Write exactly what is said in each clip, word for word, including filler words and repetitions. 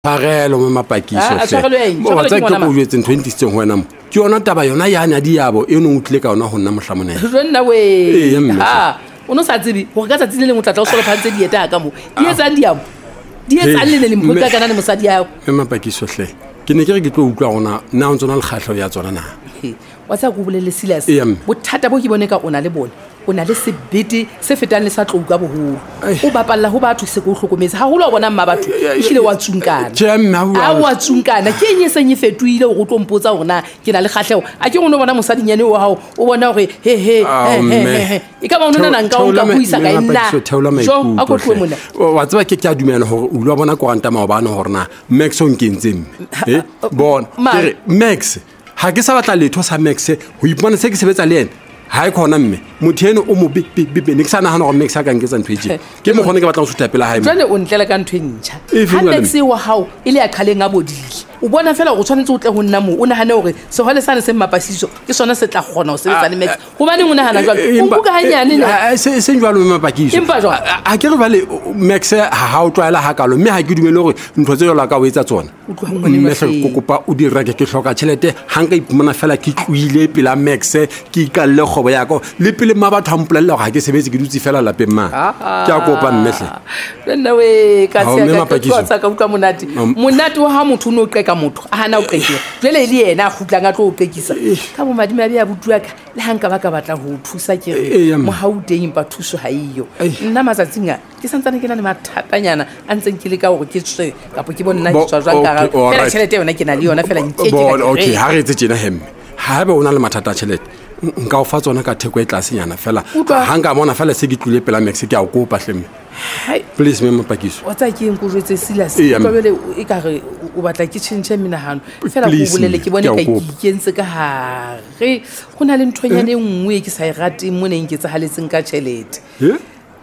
Parelo mo mapakiso Ah, hle. tshwarelo eng? Mo Tshwarelo tsa ke ke ngwana go jwetse twenty sixteen wena mo. Ke yona taba yona ya na diabo e no utlile ka yona go nna mohlamone. Jonna Ee, we mme. ha o no sa tsebe go ka tsatsi le leng o tla tla o solo phantse dieta ka mo di etsang diabo di etsang le le mpotla kana le mosadi yao Me mapakiso hle. Ke ne ke re ke tlo utlwa gona na o tsona le khatlho ya tsona na. wa tsa go bolele silas Ee, mme. bothata bo ke bone ka ona le bone o na le sebete se fetang le sa tlou ka boholo Ai. o bapalla ho batho se go hlokometse ha holo wa bona mma batho e hlile wa tsunkana Tjhe, mme, ha bua- a wa tsunkana ke eng e seng e fetohile o go tlo mpotsa hore na ke na le kgahleho a ke ngono bona mosadinyane wa hao o bona hore he he Ah, he, he, mme. he, he. E ka ba o nona nang ka o nka buisa ka nna jo a go tloe mona wa tseba ke ke a dumela gore o lwa bona koranta maobane gore na Max o nkentseng eh bona Ma- ke re Max ha ke sa batla letho sa Max ho ipona se ke sebetsa le ena ha e khona mme motho eno o mo bi bi ne ke sa nagana gore Max a ka nketsa ntho e tjena ke mo gone ke batla go sutha pela hae jane o ntlela ka ntho e ntšha E feng ha jwale? nex wa hao e le ya qhaleng a bodile o bona fela go tshwanetse o tle go nna mo o nagane gore segole sane se mmapasiso ke sona se tla kgona go sebetsa le max gobaneng o nagana jalo o mpuka ganyane ne se se njwalo me mapakiso Empa jwang? a ke re bale Max ha ha o tlwaela hakalo mme ha ke dumele gore ntho tse yola ka o etsa tsona Utlwa ngwane mme wa hle hleng. ko kopa o di reke ke hloka tšhelete ha nka ipomana fela ke tluile pela Max ke ikalle kgobo ya ko le pele ma batho ampolella gore ha ke sebetse ke dutse fela lapeng ma ke a kopa mmehle nna we ka Hao, mme Mapakiso. tsa ka utlwa monate Um, monate wa ha motho o ne o qeka motho a hana o qekile jwale e le yena a kgutlang a tlo o qekisa ka bomadimabe a butua ka le ha nka ba ka batla ho o thusa ke Eh, re ya mme. mohau teng empa thuso ha eyo Ei. nna matsatsing a ke santsane ke na le mathatanyana a ntseng ke le ka gore ke tswe kapo ke bone nna Bo- ke tswa jwang ka okay, ga fela alright. tšhelete yona ke na le yona fela nke ke Bona, ka okay ke ha re etse tjena hemme ha ebe o na le mathata a tšhelete n- nka o fa tsona ka theko e tlasenyana fela Utlwa. ha nka bona fela se ke tlile pela Max ke a o kopa hlemme Hai. please me mapakiso wa tsa ke eng ko jwetse silas Ee, mme. tlwabele e ka re o batla ke tšhentšhe menagano fela ko Please, bolele ke bone ke a o ka kopa. ke ikentse ka gare go na le nthonyane e nngwe e ke sa e rateng mo neng ke tsagaletseng ka tšhelete Eh?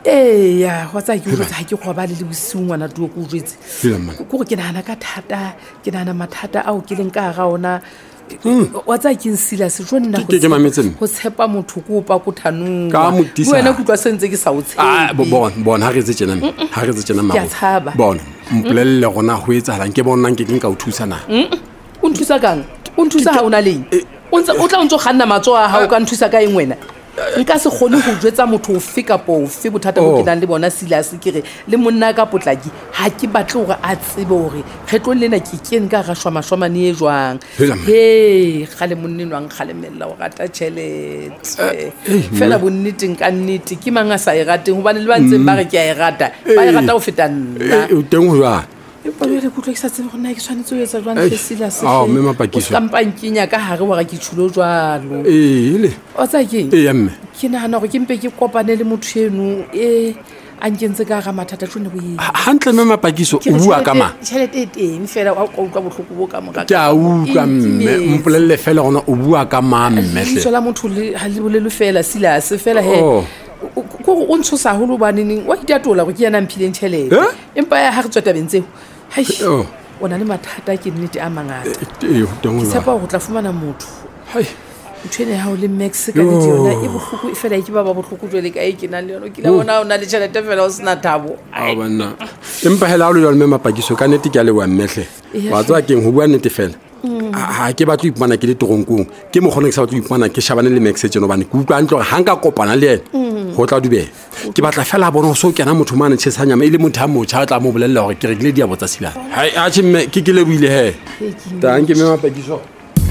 eya wa tsa ke o jwetse ga ke kgobale le bosiu ngwana tuo ko o jwetse Hela man. kore ke nagana ka thata ke nagana mathata ao ke leng ka ga ona wa tsa keng silas jo nna Ke- ke- ke mametse mme. go tshepa motho ko opa ko thanong Ka mo tisa. wena kutlwa sentse ke sa o Ah, bo- tshepe bona bona ha re etse tjena mme. ha re etse tjena Ke a mabo tshaba. bona mpolelle gona go etsahalang ke bonang ke keng ka o thusa na o nthusa kang o nthusa ga o na leng o ntse- o tla o ntse o kganna matso a ga o ka nthusa ka eng wena nka se kgone go jwetsa motho ofe kapo ofe bothata bo Oh. ke nang le bona silas ke re le monna ka potlaki ga ke batle gore a tsebe gore kgetlong lena ke kene ka ga shwamašwamane e jwang Hela mme. he ga le monnenwang kgalemelela go rata tšhelete eh, fela bonneteng ka nnete ke mang a sa e rateng gobane le ba ntseng ba re ke a e rata ba e Eh. rata go feta nna o teng go jwang empa jale kutlwa ke sa tsebe gore na ke tshwanetse o etsa jwang Ei, tle silas ao, mme Mapakiso. kampankenya ka gare wa ga ke tšhulo jalo ee le wa tsa keng ee ya mme ke nagana gore ke mpe ke kopane le motho eno e a nkentse ka ga mathata tsone boe Ha- hantle me Mapakiso o bua ka mang tšhelete e teng fela wa ka utlwa botlhoko bo ka morago ke a utlwa mme mpolelle fela gona o bua ka mang leiso mmehle la motho le- ha le bolelo fela silas fela Oh. he kore o ntshosa golo baneneng wa itatola gore ke yana mphileng tšhelete Eh? empa ya ga re tswa tabeng tseo hai Oh. o na le mathata ke nnete a mangata ee o teng go ke jwang tshepa go tla fumana motho Hai. ntho ene ga o le max ka ledi yona e botlhoko e fela e ke ba ba botlhoko jwale ka e ke nang le yone ke la bona o na le tšhelete fela o sena thabo a banna empa hela a o le jalo mme Mapakiso ka nnete ke a leboa mmehle Eya, wa tswa keng go bua nnete fela ga ke batlo ipana ke le toronkong ke mokgone ke sa batlo ipana ke shabane le Max tseno bane ke utlwa ntle gore ga nka kopana le ene go tla dubela ke batla fela a bona go se o kena motho mane tšhesanyama e le motho a motšha a tla mo bolelela gore ke rekile diabo tsa silane hai atšhe mme ke ke leboile he tanke mme Mapakiso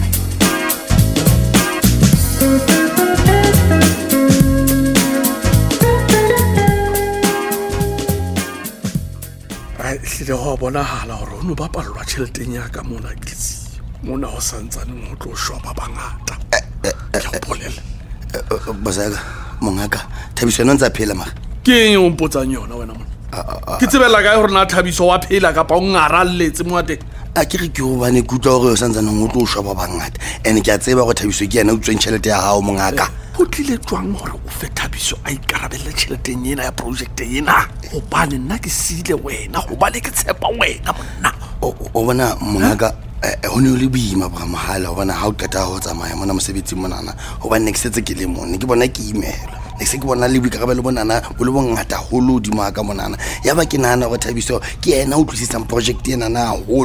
a hlile go a bonagala gore o ne ba palelwa tšheleteng yaka mona tlisi mona go santsaneng go tlo šwa ba bangata ke go bolela bosaka mongaka Thabiso yena o ntse a phela maga ke eng o mpotsang yona wena mona ke tsebela kae gore na Thabiso wa phela kapa o ngaralletse mo a teng a ke re ke gobane ke utlwa gore o santsaneng o tlo šwa ba bangata and ke a tseba go Thabiso ke yena o tsweng tšhelete ya gago mongaka go tlile tswang gore o fe Thabiso a ikarabelle tšheleteng ena ya projecte ena gobane nna ke seile wena gobane ke tshepa wena monna o o bona mongaka go ne o le boima bra mogala gobane ga o qeta go tsamaya mona mosebetsing monana gobane ne ke setse ke le mone ke bona ke imela ne se ke bona le boikarabelo bonana bo le bongata holo hodimo ka monana ya ba ke nahana gore Thabiso ke yena o tlisitsang project enana holo